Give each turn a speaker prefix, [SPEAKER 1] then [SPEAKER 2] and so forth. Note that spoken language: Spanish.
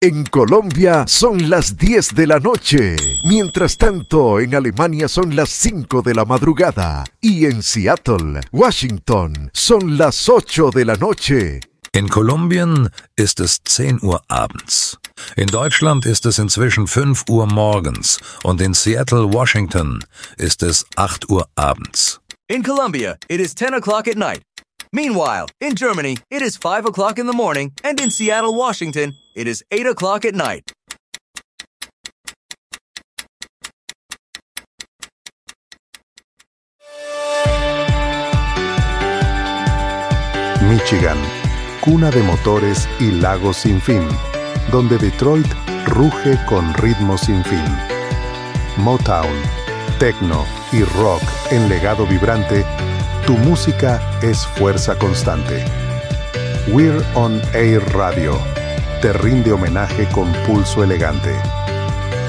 [SPEAKER 1] En Colombia son las 10 de la noche. Mientras tanto, en Alemania son las 5 de la madrugada. Y en Seattle, Washington, son las 8 de la noche.
[SPEAKER 2] In Kolumbien ist es 10 Uhr abends. In Deutschland ist es inzwischen 5 Uhr morgens. Und in Seattle, Washington, ist es 8 Uhr abends.
[SPEAKER 3] In Colombia, it is 10 o'clock at night. Meanwhile, in Germany, it is 5 o'clock in the morning. And in Seattle, Washington, it is 8 o'clock at night.
[SPEAKER 4] Michigan, cuna de motores y lagos sin fin, donde Detroit ruge con ritmos sin fin. Motown, techno y rock en legado vibrante, tu música es fuerza constante. We're on Air Radio te rinde homenaje con pulso elegante.